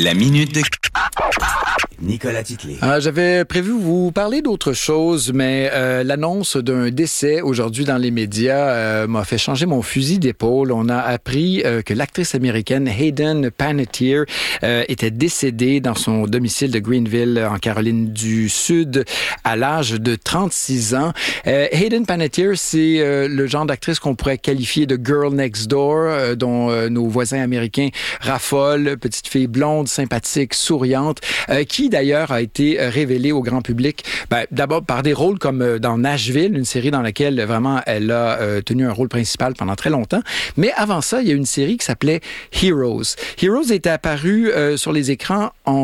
La minute de Nicolas Titley. J'avais prévu vous parler d'autre chose, mais l'annonce d'un décès aujourd'hui dans les médias m'a fait changer mon fusil d'épaule. On a appris que l'actrice américaine Hayden Panettiere était décédée dans son domicile de Greenville, en Caroline du Sud, à l'âge de 36 ans. Hayden Panettiere, c'est le genre d'actrice qu'on pourrait qualifier de girl next door, dont nos voisins américains raffolent. Petite fille blonde, sympathique, souriante, qui d'ailleurs a été révélée au grand public, d'abord par des rôles comme dans Nashville, une série dans laquelle vraiment elle a tenu un rôle principal pendant très longtemps. Mais avant ça, il y a une série qui s'appelait Heroes. Heroes était apparue sur les écrans en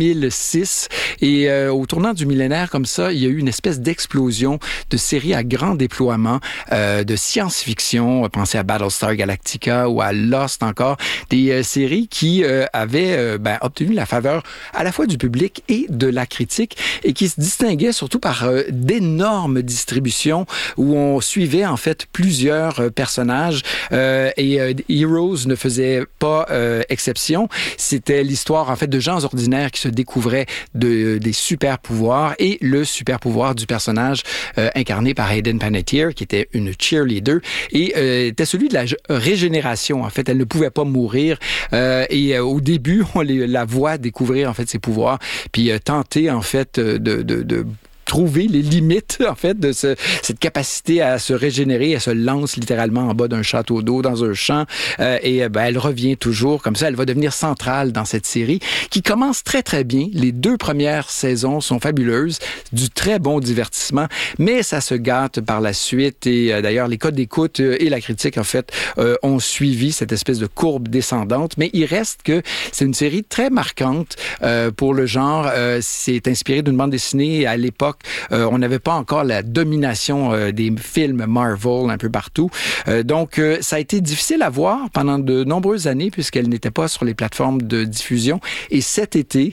2006 et au tournant du millénaire comme ça, il y a eu une espèce d'explosion de séries à grand déploiement, de science-fiction. Pensez à Battlestar Galactica ou à Lost encore, des séries qui avaient obtenu la faveur à la fois du public et de la critique et qui se distinguaient surtout par d'énormes distributions où on suivait en fait plusieurs personnages et Heroes ne faisait pas exception. C'était l'histoire en fait de gens ordinaires qui se découvraient des super pouvoirs et le super pouvoir du personnage incarné par Hayden Panettiere qui était une cheerleader et était celui de la régénération. En fait, elle ne pouvait pas mourir et au début, on la voit découvrir en fait ses pouvoirs, puis tenter en fait de trouver les limites, en fait, de cette capacité à se régénérer. Elle se lance littéralement en bas d'un château d'eau, dans un champ, et elle revient toujours comme ça. Elle va devenir centrale dans cette série qui commence très, très bien. Les 2 premières saisons sont fabuleuses, du très bon divertissement, mais ça se gâte par la suite. Et d'ailleurs, les codes d'écoute et la critique, en fait, ont suivi cette espèce de courbe descendante. Mais il reste que c'est une série très marquante pour le genre. C'est inspiré d'une bande dessinée à l'époque. On n'avait pas encore la domination des films Marvel un peu partout. Donc, ça a été difficile à voir pendant de nombreuses années puisqu'elle n'était pas sur les plateformes de diffusion. Et cet été,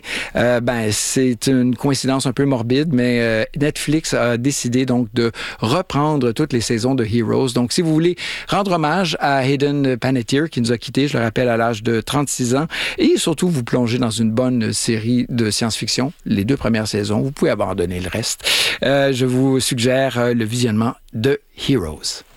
c'est une coïncidence un peu morbide, mais Netflix a décidé donc de reprendre toutes les saisons de Heroes. Donc, si vous voulez rendre hommage à Hayden Panettiere qui nous a quittés, je le rappelle, à l'âge de 36 ans, et surtout vous plonger dans une bonne série de science-fiction, les 2 premières saisons, vous pouvez abandonner le reste. Je vous suggère le visionnement de Heroes.